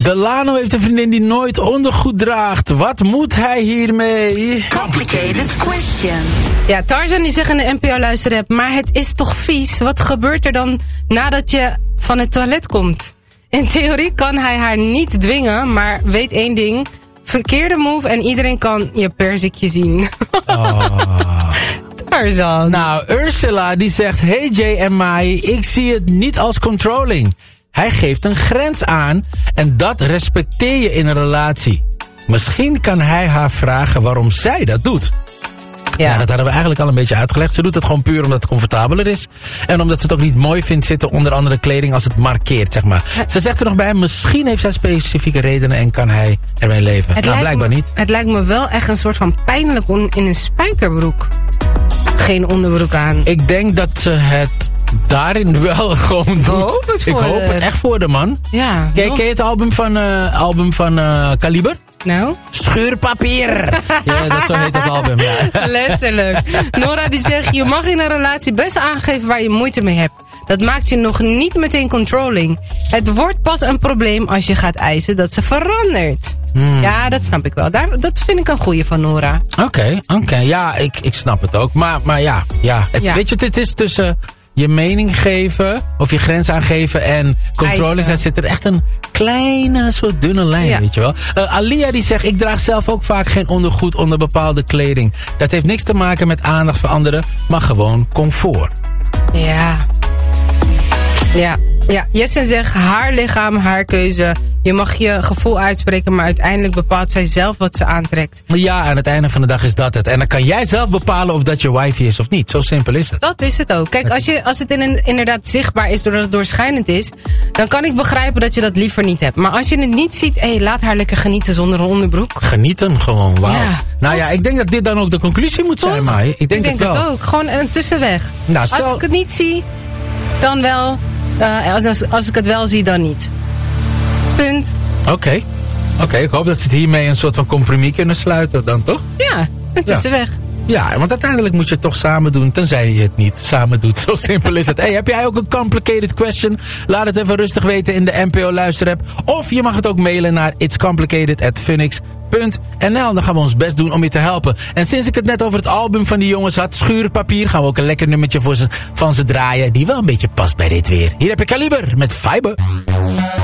Delano heeft een vriendin die nooit ondergoed draagt. Wat moet hij hiermee? Complicated question. Ja, Tarzan die zegt in de NPO-luisterapp, maar het is toch vies? Wat gebeurt er dan nadat je van het toilet komt? In theorie kan hij haar niet dwingen, maar weet één ding. Verkeerde move en iedereen kan je perzikje zien. Tarzan. Nou, Ursula die zegt, hey Jay en Mai, ik zie het niet als controlling. Hij geeft een grens aan en dat respecteer je in een relatie. Misschien kan hij haar vragen waarom zij dat doet. Ja, dat hadden we eigenlijk al een beetje uitgelegd. Ze doet het gewoon puur omdat het comfortabeler is. En omdat ze het ook niet mooi vindt zitten onder andere kleding als het markeert, zeg maar. Ze zegt er nog bij, misschien heeft zij specifieke redenen en kan hij ermee leven. Nou, blijkbaar niet. Het lijkt me wel echt een soort van pijnlijk in een spijkerbroek. Geen onderbroek aan. Ik denk dat ze het daarin wel gewoon doet. Ik hoop het echt voor de man. Ja. Ken je het album van Kaliber? Nou? Schuurpapier. Ja, zo heet dat album, ja. Letterlijk. Nora die zegt, je mag in een relatie best aangeven waar je moeite mee hebt. Dat maakt je nog niet meteen controlling. Het wordt pas een probleem als je gaat eisen dat ze verandert. Ja, dat snap ik wel. Dat vind ik een goeie van Nora. Oké. Ja, ik snap het ook. Maar ja. Weet je wat dit is tussen je mening geven of je grens aangeven en controlling? Er zit er echt een kleine soort dunne lijn, weet je wel. Alia die zegt, ik draag zelf ook vaak geen ondergoed onder bepaalde kleding. Dat heeft niks te maken met aandacht voor anderen, maar gewoon comfort. Ja, Jessen zegt, haar lichaam, haar keuze. Je mag je gevoel uitspreken, maar uiteindelijk bepaalt zij zelf wat ze aantrekt. Ja, aan het einde van de dag is dat het. En dan kan jij zelf bepalen of dat je wifey is of niet. Zo simpel is het. Dat is het ook. Kijk, als het inderdaad zichtbaar is doordat het doorschijnend is, dan kan ik begrijpen dat je dat liever niet hebt. Maar als je het niet ziet, laat haar lekker genieten zonder een onderbroek. Genieten gewoon, wauw. Ja. Nou ja, ik denk dat dit dan ook de conclusie moet zijn, Mai. Ik denk het ook. Gewoon een tussenweg. Nou, als ik het niet zie, dan wel. Als ik het wel zie, dan niet. Punt. Oké, ik hoop dat ze het hiermee een soort van compromis kunnen sluiten dan, toch? Ja, het is de weg. Ja, want uiteindelijk moet je het toch samen doen, tenzij je het niet samen doet. Zo simpel is het. Hey, heb jij ook een complicated question? Laat het even rustig weten in de NPO luisterapp. Of je mag het ook mailen naar itscomplicated@phoenix.nl. Dan gaan we ons best doen om je te helpen. En sinds ik het net over het album van die jongens had, Schuurpapier, gaan we ook een lekker nummertje van ze draaien, die wel een beetje past bij dit weer. Hier heb je Kaliber met Fiber.